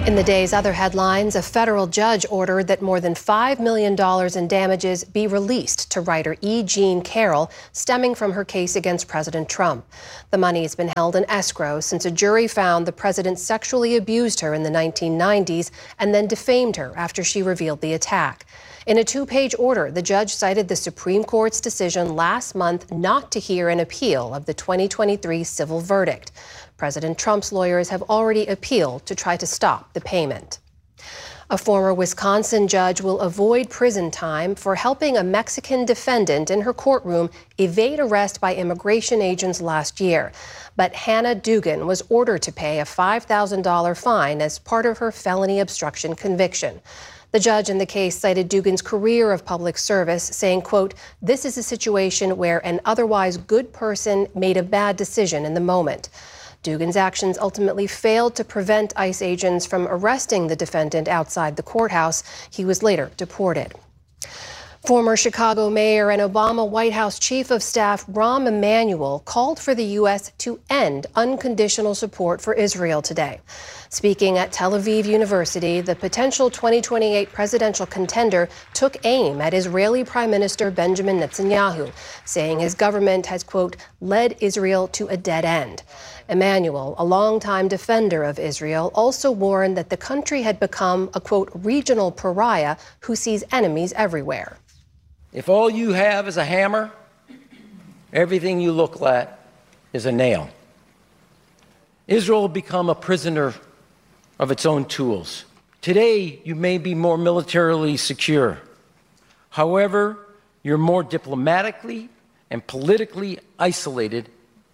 In the day's other headlines, a federal judge ordered that more than $5 million in damages be released to writer E. Jean Carroll, stemming from her case against President Trump. The money has been held in escrow since a jury found the president sexually abused her in the 1990s and then defamed her after she revealed the attack. In a two-page order, the judge cited the Supreme Court's decision last month not to hear an appeal of the 2023 civil verdict. President Trump's lawyers have already appealed to try to stop the payment. A former Wisconsin judge will avoid prison time for helping a Mexican defendant in her courtroom evade arrest by immigration agents last year. But Hannah Dugan was ordered to pay a $5,000 fine as part of her felony obstruction conviction. The judge in the case cited Dugan's career of public service, saying, quote, "This is a situation where an otherwise good person made a bad decision in the moment." Dugan's actions ultimately failed to prevent ICE agents from arresting the defendant outside the courthouse. He was later deported. Former Chicago mayor and Obama White House chief of staff Rahm Emanuel called for the U.S. to end unconditional support for Israel today. Speaking at Tel Aviv University, the potential 2028 presidential contender took aim at Israeli Prime Minister Benjamin Netanyahu, saying his government has, quote, led Israel to a dead end. Emanuel, a longtime defender of Israel, also warned that the country had become a, quote, regional pariah who sees enemies everywhere. If all you have is a hammer, everything you look at is a nail. Israel will become a prisoner of its own tools. Today, you may be more militarily secure. However, you're more diplomatically and politically isolated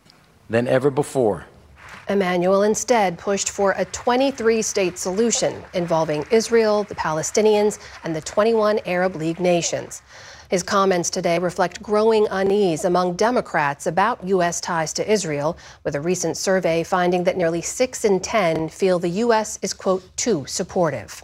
than ever before. Emanuel instead pushed for a 23-state solution involving Israel, the Palestinians, and the 21 Arab League nations. His comments today reflect growing unease among Democrats about U.S. ties to Israel, with a recent survey finding that nearly 6 in 10 feel the U.S. is, quote, too supportive.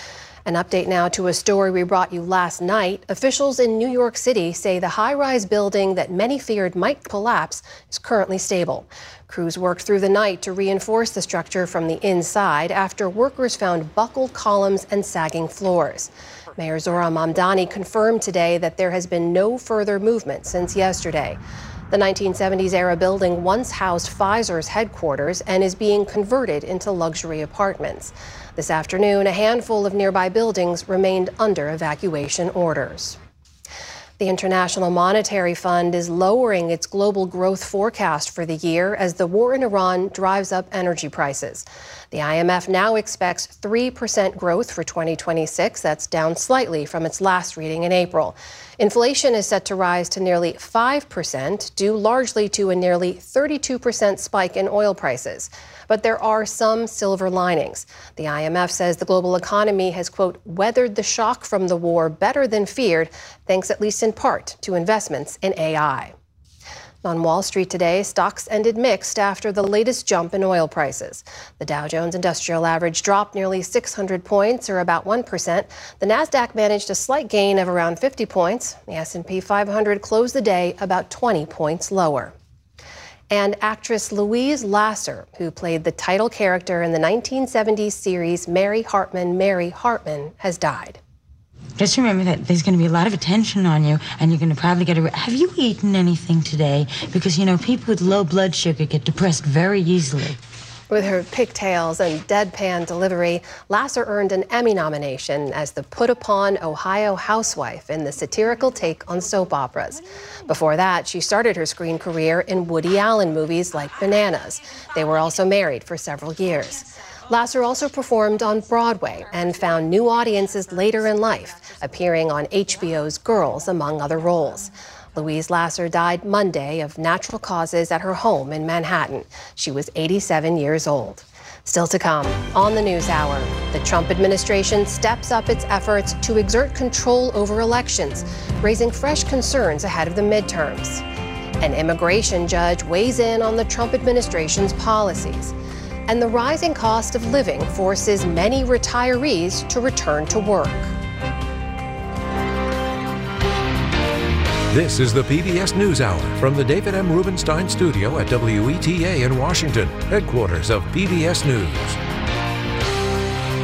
An update now to a story we brought you last night. Officials in New York City say the high-rise building that many feared might collapse is currently stable. Crews worked through the night to reinforce the structure from the inside after workers found buckled columns and sagging floors. Mayor Zohran Mamdani confirmed today that there has been no further movement since yesterday. The 1970s-era building once housed Pfizer's headquarters and is being converted into luxury apartments. This afternoon, a handful of nearby buildings remained under evacuation orders. The International Monetary Fund is lowering its global growth forecast for the year as the war in Iran drives up energy prices. The IMF now expects 3% growth for 2026. That's down slightly from its last reading in April. Inflation is set to rise to nearly 5%, due largely to a nearly 32% spike in oil prices. But there are some silver linings. The IMF says the global economy has, quote, weathered the shock from the war better than feared, thanks at least in part to investments in AI. On Wall Street today, stocks ended mixed after the latest jump in oil prices. The Dow Jones Industrial Average dropped nearly 600 points, or about 1%. The Nasdaq managed a slight gain of around 50 points. The S&P 500 closed the day about 20 points lower. And actress Louise Lasser, who played the title character in the 1970s series Mary Hartman, has died. Just remember that there's going to be a lot of attention on you, and you're going to probably get Have you eaten anything today? Because, you know, people with low blood sugar get depressed very easily. With her pigtails and deadpan delivery, Lasser earned an Emmy nomination as the put-upon Ohio housewife in the satirical take on soap operas. Before that, she started her screen career in Woody Allen movies like Bananas. They were also married for several years. Lasser also performed on Broadway and found new audiences later in life, appearing on HBO's Girls, among other roles. Louise Lasser died Monday of natural causes at her home in Manhattan. She was 87 years old. Still to come on the News Hour, the Trump administration steps up its efforts to exert control over elections, raising fresh concerns ahead of the midterms. An immigration judge weighs in on the Trump administration's policies. And the rising cost of living forces many retirees to return to work. This is the PBS NewsHour from the David M. Rubenstein Studio at WETA in Washington, headquarters of PBS News.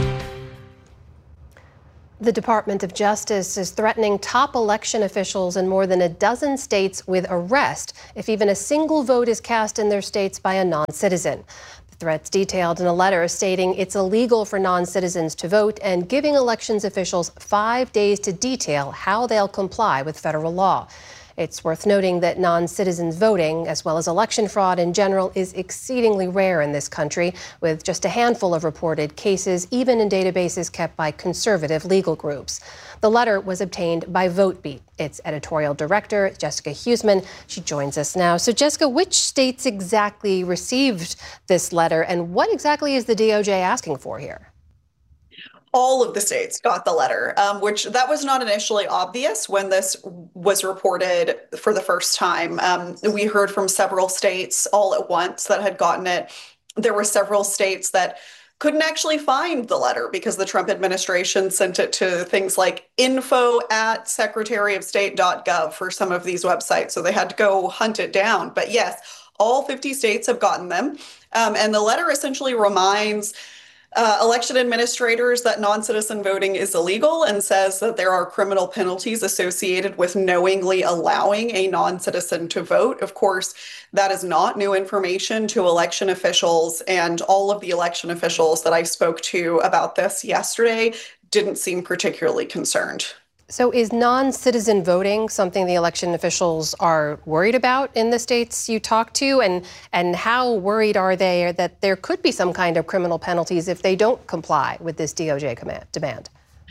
The Department of Justice is threatening top election officials in more than a dozen states with arrest if even a single vote is cast in their states by a non-citizen. The threats detailed in a letter stating it's illegal for non-citizens to vote and giving elections officials 5 days to detail how they'll comply with federal law. It's worth noting that non-citizens voting, as well as election fraud in general, is exceedingly rare in this country, with just a handful of reported cases, even in databases kept by conservative legal groups. The letter was obtained by VoteBeat. Its editorial director, Jessica Huseman, she joins us now. So, Jessica, which states exactly received this letter, and what exactly is the DOJ asking for here? All of the states got the letter, which that was not initially obvious when this was reported for the first time. We heard from several states all at once that had gotten it. There were several states that couldn't actually find the letter because the Trump administration sent it to things like info@secretaryofstate.gov for some of these websites. So they had to go hunt it down. But yes, all 50 states have gotten them. And the letter essentially reminds election administrators that non-citizen voting is illegal and says that there are criminal penalties associated with knowingly allowing a non-citizen to vote. Of course, that is not new information to election officials, and all of the election officials that I spoke to about this yesterday didn't seem particularly concerned. So is non-citizen voting something the election officials are worried about in the states you talk to? And how worried are they that there could be some kind of criminal penalties if they don't comply with this DOJ demand?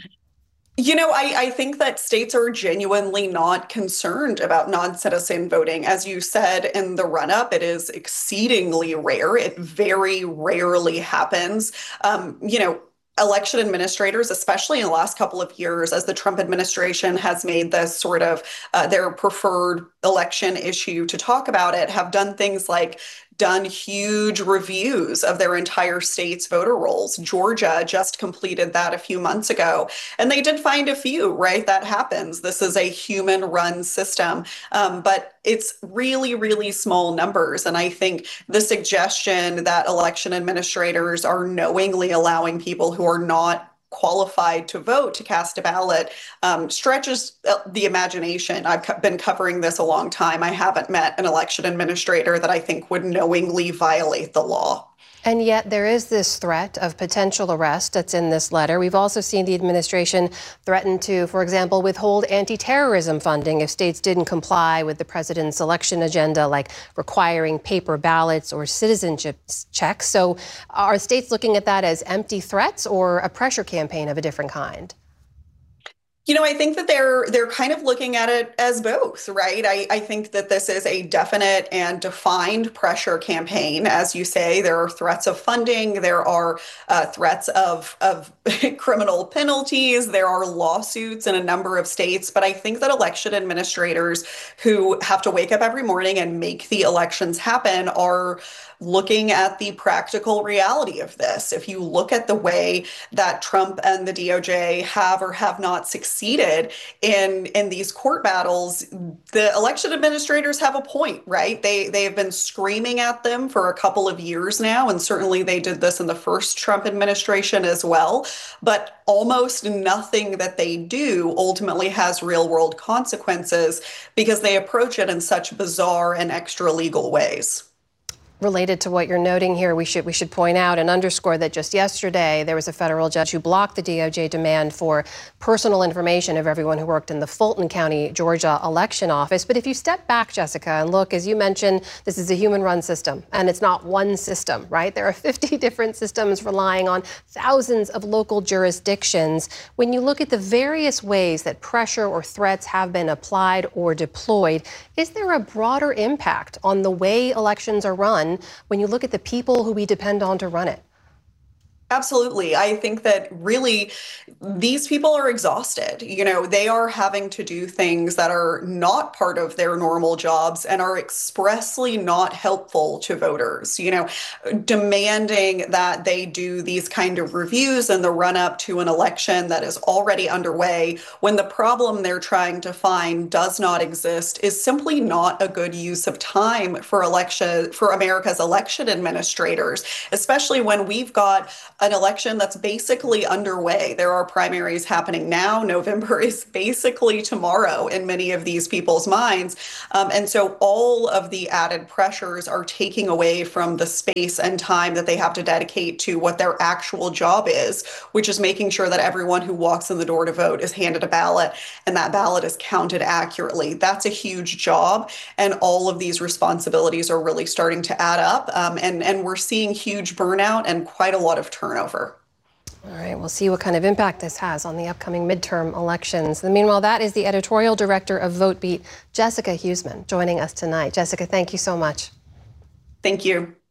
You know, I think that states are genuinely not concerned about non-citizen voting. As you said in the run-up, it is exceedingly rare. It very rarely happens. Election administrators, especially in the last couple of years, as the Trump administration has made this sort of their preferred election issue to talk about it, have done things like done huge reviews of their entire state's voter rolls. Georgia just completed that a few months ago, and they did find a few, right? That happens. This is a human-run system, but it's really, really small numbers. And I think the suggestion that election administrators are knowingly allowing people who are not qualified to vote to cast a ballot stretches the imagination. I've been covering this a long time. I haven't met an election administrator that I think would knowingly violate the law. And yet there is this threat of potential arrest that's in this letter. We've also seen the administration threaten to, for example, withhold anti-terrorism funding if states didn't comply with the president's election agenda, like requiring paper ballots or citizenship checks. So are states looking at that as empty threats or a pressure campaign of a different kind? You know, I think that they're kind of looking at it as both, right? I think that this is a definite and defined pressure campaign. As you say, there are threats of funding, there are threats of criminal penalties, there are lawsuits in a number of states. But I think that election administrators who have to wake up every morning and make the elections happen are looking at the practical reality of this. If you look at the way that Trump and the DOJ have or have not succeeded in these court battles, the election administrators have a point, right? They have been screaming at them for a couple of years now, and certainly they did this in the first Trump administration as well. But almost nothing that they do ultimately has real world consequences because they approach it in such bizarre and extra legal ways. Related to what you're noting here, we should point out and underscore that just yesterday there was a federal judge who blocked the DOJ demand for personal information of everyone who worked in the Fulton County, Georgia election office. But if you step back, Jessica, and look, as you mentioned, this is a human-run system, and it's not one system, right? There are 50 different systems relying on thousands of local jurisdictions. When you look at the various ways that pressure or threats have been applied or deployed, is there a broader impact on the way elections are run when you look at the people who we depend on to run it? Absolutely. I think that really these people are exhausted. You know, they are having to do things that are not part of their normal jobs and are expressly not helpful to voters. You know, demanding that they do these kind of reviews in the run up to an election that is already underway when the problem they're trying to find does not exist is simply not a good use of time for America's election administrators, especially when we've got an election that's basically underway. There are primaries happening now. November is basically tomorrow in many of these people's minds. And so all of the added pressures are taking away from the space and time that they have to dedicate to what their actual job is, which is making sure that everyone who walks in the door to vote is handed a ballot and that ballot is counted accurately. That's a huge job. And all of these responsibilities are really starting to add up. And we're seeing huge burnout and quite a lot of turnover. All right, we'll see what kind of impact this has on the upcoming midterm elections. And meanwhile, that is the editorial director of VoteBeat, Jessica Huseman, joining us tonight. Jessica, thank you so much. Thank you.